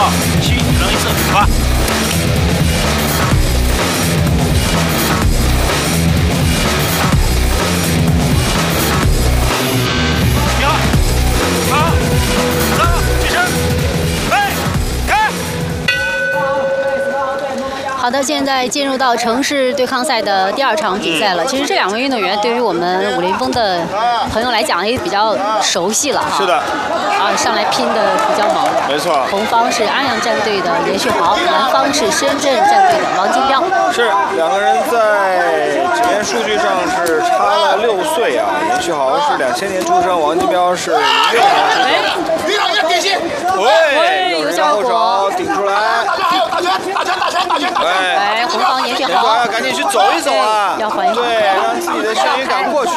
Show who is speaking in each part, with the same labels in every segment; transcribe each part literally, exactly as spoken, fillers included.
Speaker 1: 七人一次，好吧。一二，好，走，起身，备，开。
Speaker 2: 好的，现在进入到城市对抗赛的第二场比赛了。其实这两位运动员对于我们武林风的朋友来讲也比较熟悉了哈。
Speaker 3: 是的。
Speaker 2: 啊，上来拼的比较猛。
Speaker 3: 没错。
Speaker 2: 红方是安阳战队的严旭豪，蓝方是深圳战队的王金彪。
Speaker 3: 是两个人在纸面数据上是差了六岁啊。严旭豪是两千年出生，王金彪是零六年出生。
Speaker 1: 队长，你点心。
Speaker 3: 喂，
Speaker 2: 有效果，
Speaker 3: 顶出来。
Speaker 1: 打拳，打拳，打拳，打拳，打拳。
Speaker 2: 来，红方严旭豪
Speaker 3: 要赶紧去走一走啊！
Speaker 2: 要缓一缓，
Speaker 3: 对，让自己的眩晕感过去。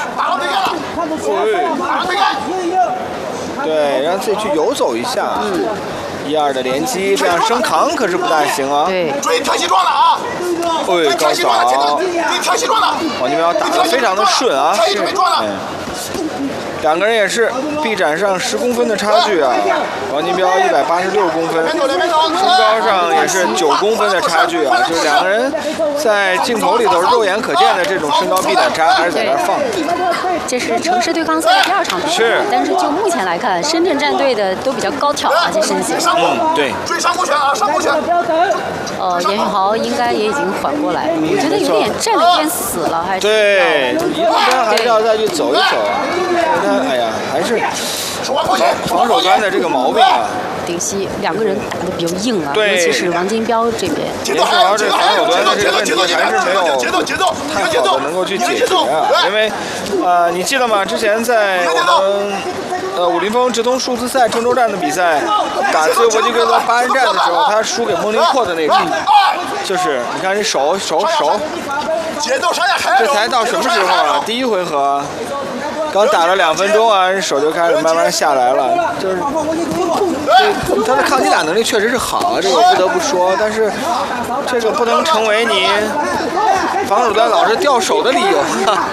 Speaker 3: 对，让自己去游走一下。嗯。一二的连击，这样升扛可是不大行啊。
Speaker 2: 对。
Speaker 1: 注意跳膝撞了啊！
Speaker 3: 对，高扫。
Speaker 1: 你跳膝撞了。
Speaker 3: 王金彪打得非常的顺啊。
Speaker 1: 是。
Speaker 3: 两个人也是臂展上十公分的差距啊！王金彪一百八十六公分，身高上也是九公分的差距啊！就是两个人在镜头里头肉眼可见的这种身高臂展差，还是在那儿放的。
Speaker 2: 这是城市对抗赛的第二场比赛，
Speaker 3: 是。
Speaker 2: 但是就目前来看，深圳战队的都比较高挑啊，这身形。
Speaker 3: 嗯，对。
Speaker 1: 注意上勾拳啊，上勾拳。
Speaker 2: 呃，严旭豪应该也已经缓过来了，我觉得有点站得有点死了，还是。
Speaker 3: 对，一路端还是要再去走一走啊。哎呀，还是防守端的这个毛病啊。
Speaker 2: 顶膝，两个人打得比较硬啊，
Speaker 3: 对，
Speaker 2: 尤其是王金彪这边。
Speaker 3: 严旭豪这防守端的这个问题还是没有太好的能够去解决啊，因为呃，你记得吗？之前在我们呃武林风直通数字赛郑州站的比赛，打自由搏击规则八人战的时候，他输给孟林阔的那个，就是你看这手手手，这才到什么时候啊？第一回合。刚打了两分钟啊，手就开始慢慢下来了，就是对他的抗击打能力确实是好，这个不得不说，但是这个不能成为你防守端老是掉手的理由。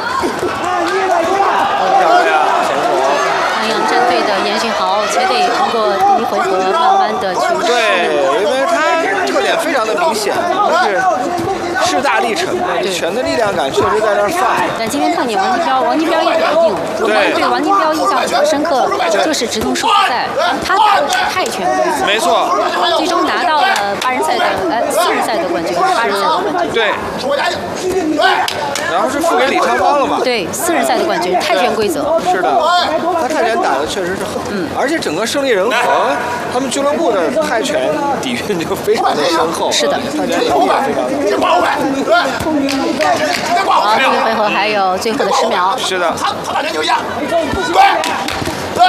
Speaker 3: 漂亮，前手。
Speaker 2: 安阳战队的严旭豪且得通过第一回合慢慢的去。
Speaker 3: 对，因为他特点非常的明显，就是势大力沉，拳的力量感确实在那儿放。
Speaker 2: 但今天碰见王金彪，王金彪也比较硬。我们对王金彪印象比较深刻，就是直通数字赛，他打的是泰拳规则。
Speaker 3: 没错。
Speaker 2: 最终拿到了八人赛的呃四人赛的冠军，八人赛的冠军。
Speaker 3: 对。然后是付给李昌邦了嘛？
Speaker 2: 对，四人赛的冠军，泰拳规则。
Speaker 3: 是的，他泰拳打的确实是好。嗯。而且整个胜利人和他们俱乐部的泰拳底蕴就非常的深厚。
Speaker 2: 是的。
Speaker 3: 泰拳能力也非常的。
Speaker 2: 好，这个回合还有最后的十秒。
Speaker 3: 是的。
Speaker 1: 他他把人留下。对对。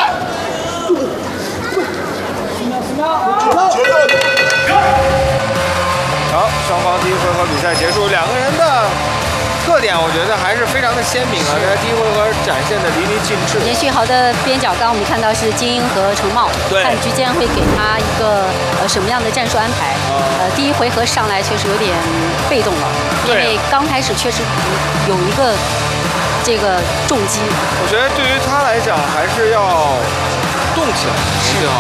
Speaker 3: 好，双方第一回合比赛结束，两个人的特点我觉得还是非常的鲜明啊，在第一回合展现的淋漓尽致。
Speaker 2: 严旭豪的边角刚我们看到是金英和程茂，看局间会给他一个呃什么样的战术安排？呃，第一回合上来确实有点被动了，因为刚开始确实有一个这个重击。
Speaker 3: 我觉得对于他来讲还是要动起来，是啊，